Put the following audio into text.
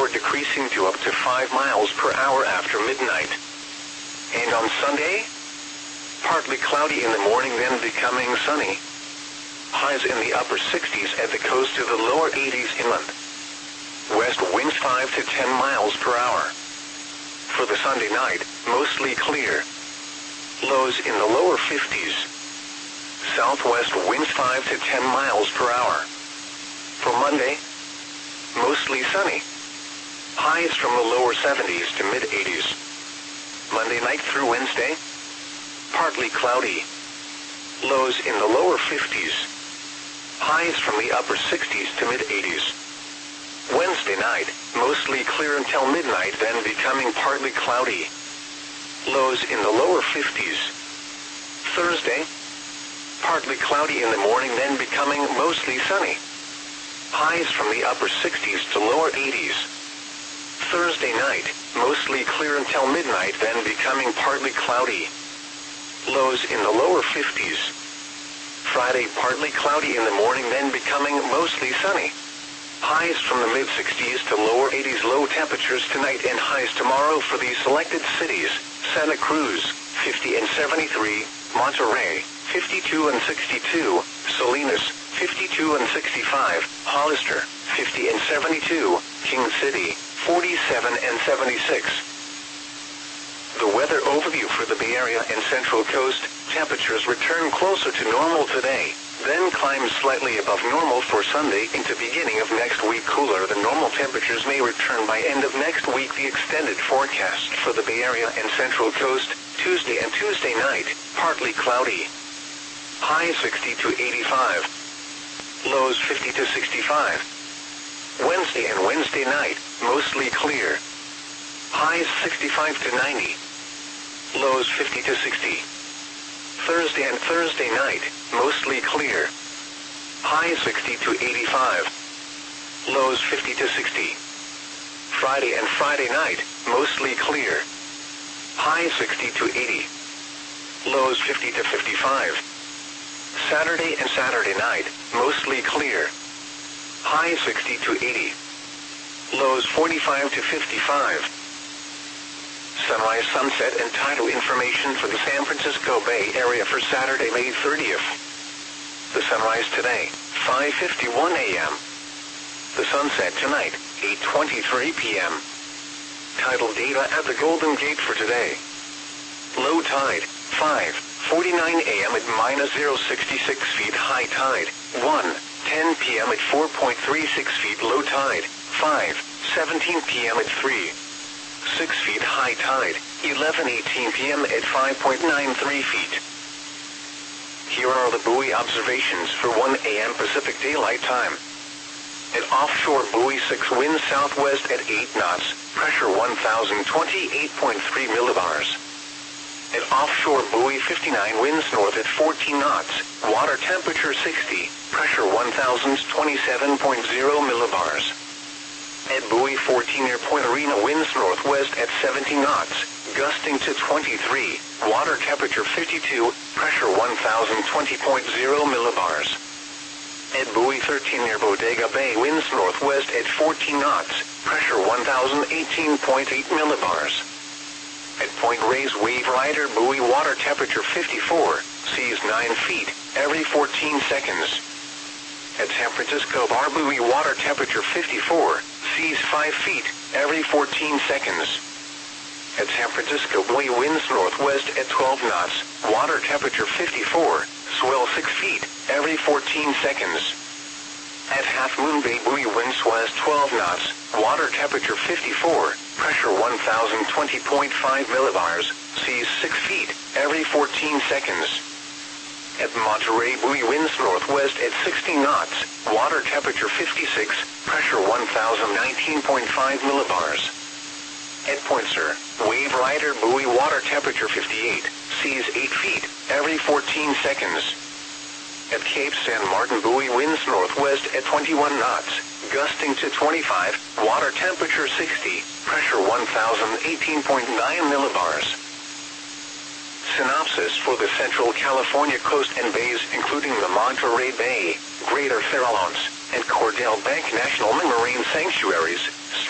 hour, decreasing to up to 5 miles per hour after midnight. And on Sunday, partly cloudy in the morning, then becoming sunny. Highs in the upper 60s at the coast to the lower 80s inland. West winds 5 to 10 miles per hour. For the Sunday night, mostly clear. Lows in the lower 50s. Southwest winds 5 to 10 miles per hour. For Monday, mostly sunny. Highs from the lower 70s to mid-80s. Monday night through Wednesday, partly cloudy. Lows in the lower 50s. Highs from the upper 60s to mid-80s. Wednesday night, mostly clear until midnight, then becoming partly cloudy. Lows in the lower 50s. Thursday, partly cloudy in the morning, then becoming mostly sunny. Highs from the upper 60s to lower 80s. Thursday night, mostly clear until midnight, then becoming partly cloudy. Lows in the lower 50s. Friday, partly cloudy in the morning, then becoming mostly sunny. Highs from the mid-60s to lower 80s. Low temperatures tonight and highs tomorrow for these selected cities: Santa Cruz, 50 and 73, Monterey, 52 and 62, Salinas, 52 and 65, Hollister, 50 and 72, King City, 47 and 76. The weather overview for the Bay Area and Central Coast: temperatures return closer to normal today, then climb slightly above normal for Sunday. Into beginning of next week, cooler than normal temperatures may return by end of next week. The extended forecast for the Bay Area and Central Coast: Tuesday and Tuesday night, partly cloudy. Highs 60 to 85. Lows 50 to 65. Wednesday and Wednesday night, mostly clear. Highs 65 to 90. Lows 50 to 60. Thursday and Thursday night, mostly clear. Highs 60 to 85. Lows 50 to 60. Friday and Friday night, mostly clear. Highs 60 to 80. Lows 50 to 55. Saturday and Saturday night, mostly clear. Highs 60 to 80. Lows 45 to 55. Sunrise, sunset, and tidal information for the San Francisco Bay Area for Saturday, May 30th. The sunrise today, 5:51 a.m. The sunset tonight, 8:23 p.m. Tidal data at the Golden Gate for today. Low tide, 5:49 a.m. at -0.66 feet. High tide, 1:10 p.m. at 4.36 feet. Low tide, 5:17 p.m. at 3.6 feet. High tide, 11:18 p.m. at 5.93 feet. Here are the buoy observations for 1 a.m. Pacific Daylight Time. At offshore buoy 6, winds southwest at 8 knots, pressure 1,028.3 millibars. At offshore buoy 59, winds north at 14 knots, water temperature 60, pressure 1,027.0 millibars. At buoy 14 near Point Arena, winds northwest at 17 knots, gusting to 23, water temperature 52, pressure 1,020.0 millibars. At buoy 13 near Bodega Bay, winds northwest at 14 knots, pressure 1,018.8 millibars. At Point Reyes Wave Rider buoy, water temperature 54, seas 9 feet, every 14 seconds. At San Francisco Bar buoy, water temperature 54, seas 5 feet, every 14 seconds. At San Francisco buoy, winds northwest at 12 knots, water temperature 54, swell 6 feet, every 14 seconds. At Half Moon Bay buoy, winds west 12 knots, water temperature 54, pressure 1,020.5 millibars, seas 6 feet, every 14 seconds. At Monterey buoy, winds northwest at 16 knots, water temperature 56, pressure 1,019.5 millibars. At Point Sur, Wave Rider buoy, water temperature 58, seas 8 feet, every 14 seconds. At Cape San Martin buoy, winds northwest at 21 knots, gusting to 25, water temperature 60, pressure 1,018.9 millibars. Synopsis for the Central California coast and bays, including the Monterey Bay, Greater Farallones, and Cordell Bank National Marine Sanctuaries,